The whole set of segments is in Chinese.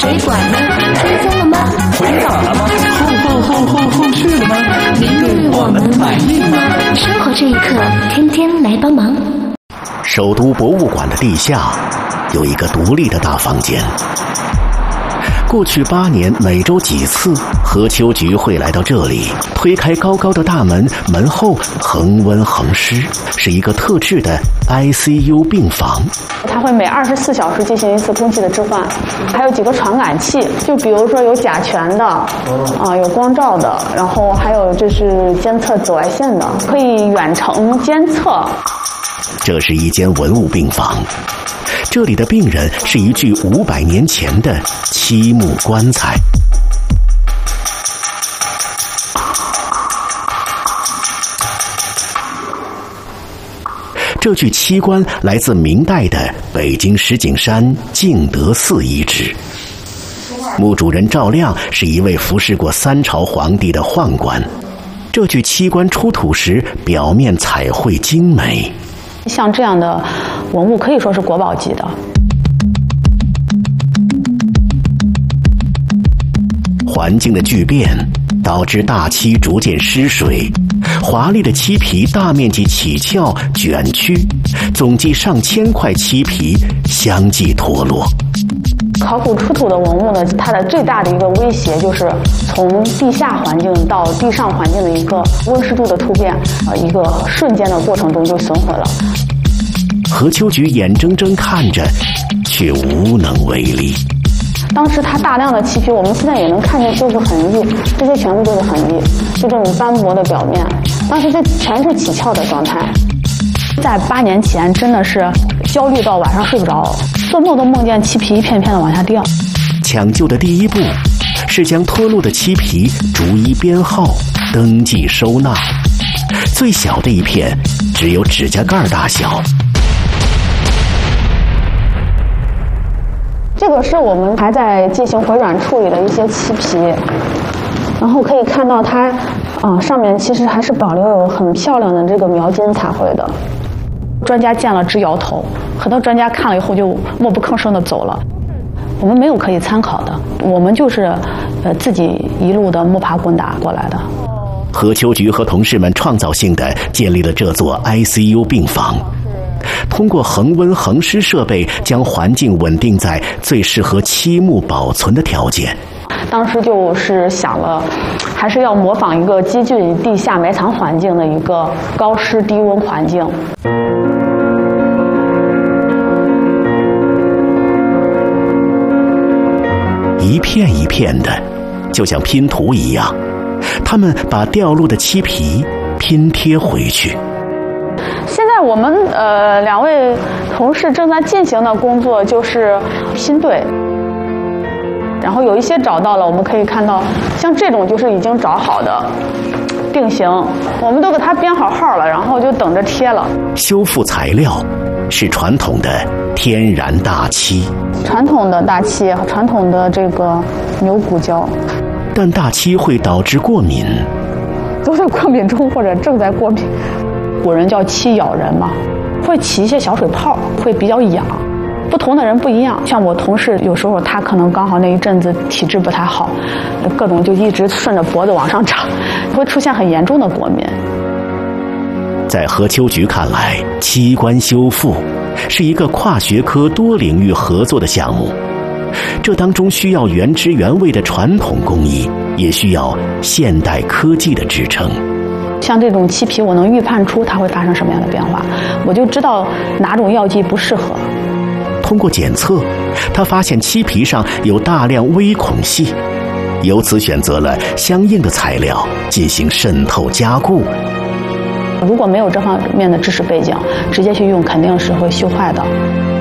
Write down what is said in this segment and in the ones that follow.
水管呢？吹风了吗？ 回档了吗？后续了吗？您对我们满意吗？ 生活这一刻，天天来帮忙。 首都博物馆的地下有一个独立的大房间。过去8年，每周几次，何秋菊会来到这里，推开高高的大门，门后恒温恒湿，是一个特制的 ICU 病房。 它会每24小时进行一次空气的置换，还有几个传感器，就比如说有甲醛的，有光照的，然后还有就是监测紫外线的，可以远程监测。 这是一间文物病房。这里的病人是一具500年前的漆木棺材。这具漆棺来自明代的北京石景山敬德寺遗址。墓主人赵亮是一位服侍过3朝皇帝的宦官。这具漆棺出土时，表面彩绘精美。 像这样的文物可以说是国宝级的。 环境的巨变导致大漆逐渐失水，华丽的漆皮大面积起翘卷曲，总计上千块漆皮相继脱落。 考古出土的文物呢，它的最大的一个威胁就是从地下环境到地上环境的一个温湿度的突变，一个瞬间的过程中就损毁了。 何秋菊眼睁睁看着，却无能为力。 当时它大量的漆皮，我们现在也能看见就是痕迹，这些全部都是痕迹，就这种斑驳的表面。当时这全是起翘的状态。在8年前，真的是焦虑到晚上睡不着，做梦都梦见漆皮一片片的往下掉。 抢救的第一步是将脱落的漆皮逐一编号、登记收纳。最小的一片只有指甲盖大小。 这个是我们还在进行回转处理的一些漆皮，然后可以看到它，上面其实还是保留有很漂亮的这个描金彩绘的。专家见了直摇头，很多专家看了以后就默不吭声的走了。我们没有可以参考的，我们就是自己一路的摸爬滚打过来的。 何秋菊和同事们创造性地建立了这座 ICU 病房。通过恒温恒湿设备，将环境稳定在最适合漆木保存的条件。 当时就是想了，还是要模仿一个接近地下埋藏环境的一个高湿低温环境。 一片一片的，就像拼图一样，他们把掉落的漆皮拼贴回去。 现在我们2位同事正在进行的工作就是拼对，然后有一些找到了，我们可以看到，像这种就是已经找好的定型，我们都给它编好号了，然后就等着贴了。 修复材料是传统的天然大漆， 传统的大漆，传统的这个牛骨胶， 但大漆会导致过敏， 都在过敏中或者正在过敏。古人叫漆咬人嘛，会起一些小水泡，会比较痒。不同的人不一样，像我同事有时候他可能刚好那一阵子体质不太好，各种就一直顺着脖子往上长，会出现很严重的过敏。 在何秋菊看来，漆棺修复是一个跨学科多领域合作的项目，这当中需要原汁原味的传统工艺，也需要现代科技的支撑。 像这种漆皮，我能预判出它会发生什么样的变化，我就知道哪种药剂不适合。 通过检测，他发现漆皮上有大量微孔隙，由此选择了相应的材料进行渗透加固。 如果没有这方面的知识背景，直接去用肯定是会锈坏的。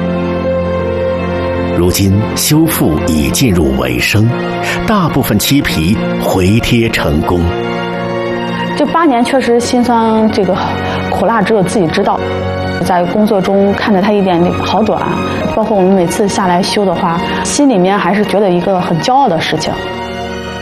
如今修复已进入尾声，大部分漆皮回贴成功。 这8年确实辛酸，这个苦辣只有自己知道。在工作中看着它一点好转，包括我们每次下来修的话，心里面还是觉得一个很骄傲的事情。